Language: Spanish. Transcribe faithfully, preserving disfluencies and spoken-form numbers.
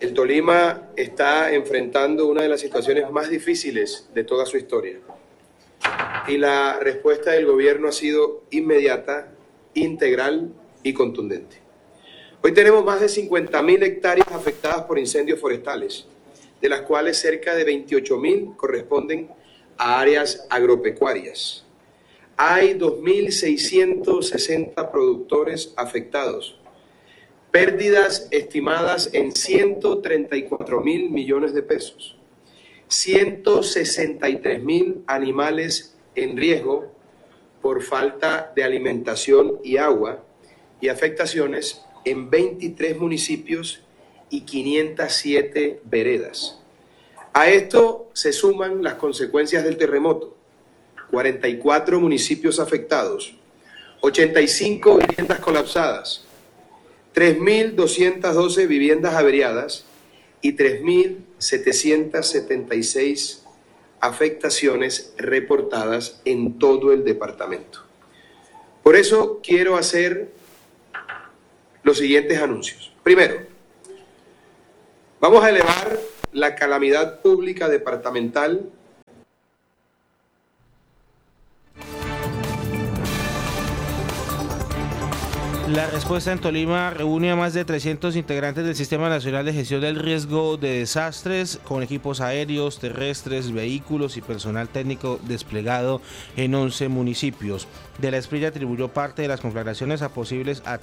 El Tolima está enfrentando una de las situaciones más difíciles de toda su historia. Y la respuesta del gobierno ha sido inmediata, integral y contundente. Hoy tenemos más de cincuenta mil hectáreas afectadas por incendios forestales, de las cuales cerca de veintiocho mil corresponden a áreas agropecuarias. Hay dos mil seiscientos sesenta productores afectados, pérdidas estimadas en ciento treinta y cuatro mil millones de pesos, ciento sesenta y tres mil animales en riesgo por falta de alimentación y agua y afectaciones en veintitrés municipios y quinientas siete veredas. A esto se suman las consecuencias del terremoto, cuarenta y cuatro municipios afectados, ochenta y cinco viviendas colapsadas, tres mil doscientas doce viviendas averiadas y tres mil setecientas setenta y seis afectaciones reportadas en todo el departamento. Por eso quiero hacer los siguientes anuncios. Primero, vamos a elevar la calamidad pública departamental. La respuesta en Tolima reúne a más de trescientos integrantes del Sistema Nacional de Gestión del Riesgo de Desastres, con equipos aéreos, terrestres, vehículos y personal técnico desplegado en once municipios. De la Esprilla atribuyó parte de las conflagraciones a posibles acciones